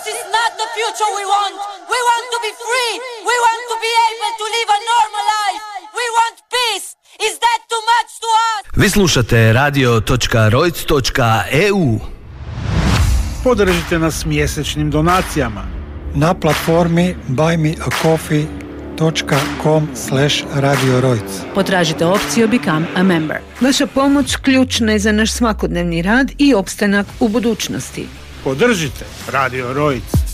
is not the future we want. We want to be free. We want to be able to live a normal life. We want peace. Is that too much to ask? Vi slušate radio.rojc.eu. Podržite nas mjesečnim donacijama na platformi buymeacoffee.com/radiorojc. Potražite opciju Become a Member. Vaša pomoć ključna je za naš svakodnevni rad i opstanak u budućnosti. Podržite Radio Rojc.